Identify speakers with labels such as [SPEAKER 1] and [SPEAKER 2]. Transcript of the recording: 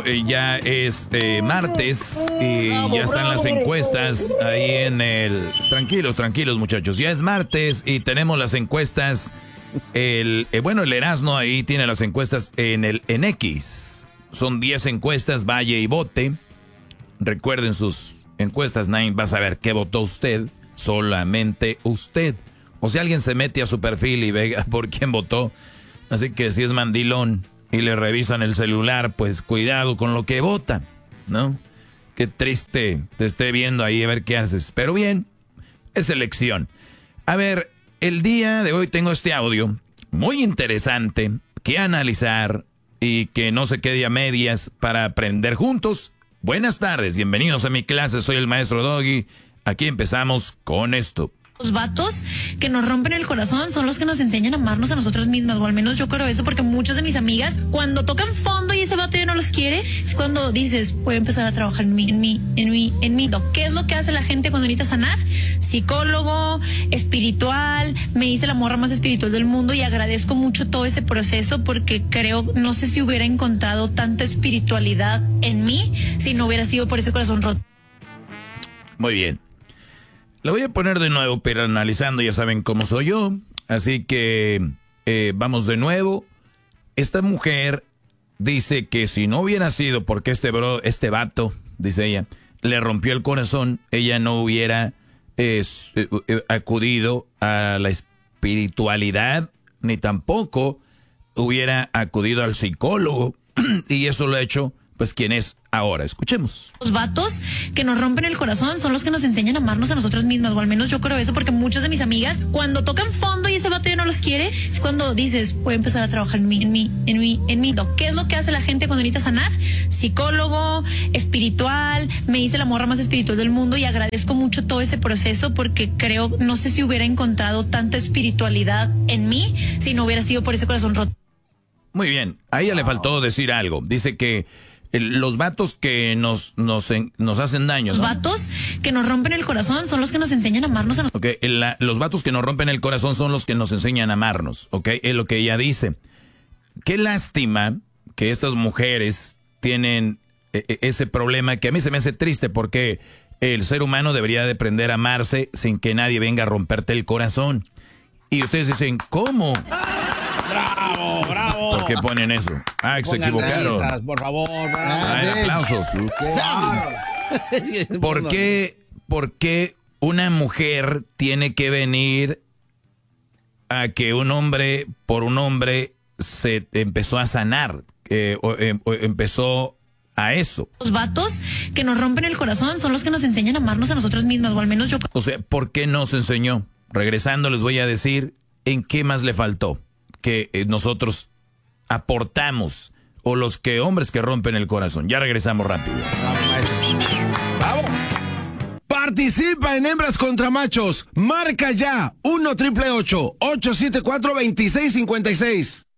[SPEAKER 1] ya es martes y ya están las encuestas ahí en el... Tranquilos, muchachos. Ya es martes y tenemos las encuestas. El Erasmo ahí tiene las encuestas en X. Son 10 encuestas, vaya y vote. Recuerden sus encuestas, Nine. Vas a ver qué votó usted. Solamente usted. O si alguien se mete a su perfil y ve por quién votó. Así que si es mandilón y le revisan el celular, pues cuidado con lo que vota, ¿no? Qué triste te esté viendo ahí a ver qué haces. Pero bien, es elección. A ver, el día de hoy tengo este audio muy interesante que analizar y que no se quede a medias para aprender juntos. Buenas tardes, bienvenidos a mi clase, soy el maestro Doggy. Aquí empezamos con esto.
[SPEAKER 2] Los vatos que nos rompen el corazón son los que nos enseñan a amarnos a nosotras mismas, o al menos yo creo eso, porque muchas de mis amigas, cuando tocan fondo y ese vato ya no los quiere, es cuando dices, voy a empezar a trabajar en mí. ¿Qué es lo que hace la gente cuando necesita sanar? Psicólogo, espiritual, me hice la morra más espiritual del mundo y agradezco mucho todo ese proceso porque creo, no sé si hubiera encontrado tanta espiritualidad en mí si no hubiera sido por ese corazón roto.
[SPEAKER 1] Muy bien. Lo voy a poner de nuevo, pero analizando, ya saben cómo soy yo. Así que vamos de nuevo. Esta mujer dice que si no hubiera sido porque este vato, dice ella, le rompió el corazón, ella no hubiera acudido a la espiritualidad, ni tampoco hubiera acudido al psicólogo. Y eso lo ha hecho, pues, quien es ahora. Escuchemos.
[SPEAKER 2] Los vatos que nos rompen el corazón son los que nos enseñan a amarnos a nosotras mismas, o al menos yo creo eso, porque muchas de mis amigas, cuando tocan fondo y ese vato ya no los quiere, es cuando dices, voy a empezar a trabajar en mí. ¿Qué es lo que hace la gente cuando necesita sanar? Psicólogo, espiritual, me hice la morra más espiritual del mundo y agradezco mucho todo ese proceso porque creo, no sé si hubiera encontrado tanta espiritualidad en mí si no hubiera sido por ese corazón roto.
[SPEAKER 1] Muy bien, a ella le faltó decir algo. Dice que los vatos que nos hacen daño,
[SPEAKER 2] Los
[SPEAKER 1] ¿no?
[SPEAKER 2] vatos que nos rompen el corazón son los que nos enseñan a amarnos a nosotros.
[SPEAKER 1] Okay, los vatos que nos rompen el corazón son los que nos enseñan a amarnos, ¿ok? Es lo que ella dice. Qué lástima que estas mujeres tienen ese problema que a mí se me hace triste porque el ser humano debería de aprender a amarse sin que nadie venga a romperte el corazón. Y ustedes dicen, ¿cómo?
[SPEAKER 3] ¡Bravo!
[SPEAKER 1] ¿Por qué ponen eso? Ah, que se equivocaron.
[SPEAKER 3] Risas, por favor.
[SPEAKER 1] Aplausos. ¿Por qué una mujer tiene que venir a que un hombre se empezó a sanar? Empezó a eso.
[SPEAKER 2] Los vatos que nos rompen el corazón son los que nos enseñan a amarnos a nosotras mismas, o al menos yo.
[SPEAKER 1] O sea, ¿por qué nos enseñó? Regresando les voy a decir en qué más le faltó que nosotros aportamos, o los hombres que rompen el corazón. Ya regresamos rápido.
[SPEAKER 3] ¡Bravo!
[SPEAKER 4] Participa en Hembras contra Machos. Marca ya 1-888-874-2656.